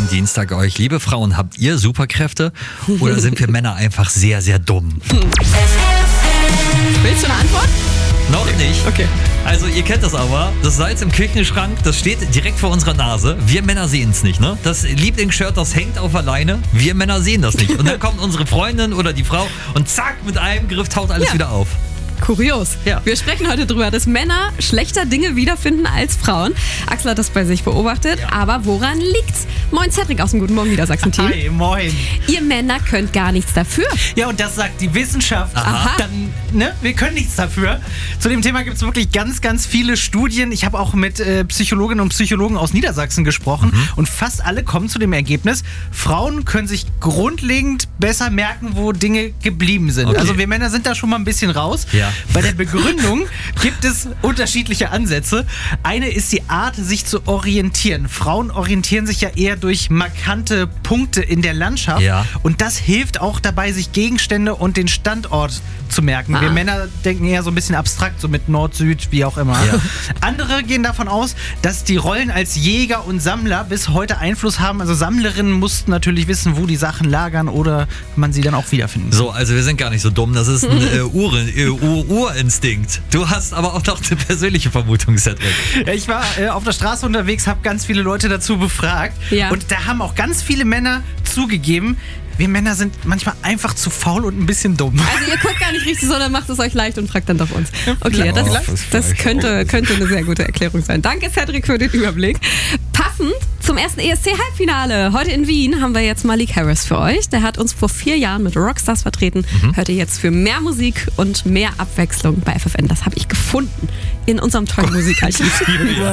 Dienstag euch. Liebe Frauen, habt ihr Superkräfte oder sind wir Männer einfach sehr, sehr dumm? Willst du eine Antwort? Noch nicht. Okay. Also ihr kennt das aber, das Salz im Küchenschrank, das steht direkt vor unserer Nase. Wir Männer sehen es nicht, ne? Das Lieblingsshirt, das hängt auf der Leine. Wir Männer sehen das nicht. Und dann kommt unsere Freundin oder die Frau und zack, mit einem Griff taucht alles wieder auf. Kurios. Ja. Wir sprechen heute darüber, dass Männer schlechter Dinge wiederfinden als Frauen. Axel hat das bei sich beobachtet, aber woran liegt's? Moin Cedric aus dem Guten Morgen Niedersachsen-Team. Hi, moin. Ihr Männer könnt gar nichts dafür. Ja, und das sagt die Wissenschaft. Aha. Dann, ne, wir können nichts dafür. Zu dem Thema gibt es wirklich ganz, ganz viele Studien. Ich habe auch mit Psychologinnen und Psychologen aus Niedersachsen gesprochen und fast alle kommen zu dem Ergebnis, Frauen können sich grundlegend besser merken, wo Dinge geblieben sind. Okay. Also wir Männer sind da schon mal ein bisschen raus. Ja. Bei der Begründung gibt es unterschiedliche Ansätze. Eine ist die Art, sich zu orientieren. Frauen orientieren sich ja eher durch markante Punkte in der Landschaft. Ja. Und das hilft auch dabei, sich Gegenstände und den Standort zu merken. Wir Männer denken eher so ein bisschen abstrakt, so mit Nord, Süd, wie auch immer. Ja. Andere gehen davon aus, dass die Rollen als Jäger und Sammler bis heute Einfluss haben. Also Sammlerinnen mussten natürlich wissen, wo die Sachen lagern oder man sie dann auch wiederfinden kann. So, also wir sind gar nicht so dumm. Das ist ein Urinstinkt. Du hast aber auch noch eine persönliche Vermutung, Cedric. Ja, ich war auf der Straße unterwegs, habe ganz viele Leute dazu befragt. Ja. Und da haben auch ganz viele Männer zugegeben, wir Männer sind manchmal einfach zu faul und ein bisschen dumm. Also ihr guckt gar nicht richtig, sondern macht es euch leicht und fragt dann doch uns. Okay, das könnte eine sehr gute Erklärung sein. Danke Cedric für den Überblick. Passend zum ersten ESC-Halbfinale. Heute in Wien haben wir jetzt Malik Harris für euch. Der hat uns vor 4 Jahren mit Rockstars vertreten. Hört ihr jetzt für mehr Musik und mehr Abwechslung bei FFN. Das habe ich gefunden in unserem tollen Musikarchiv.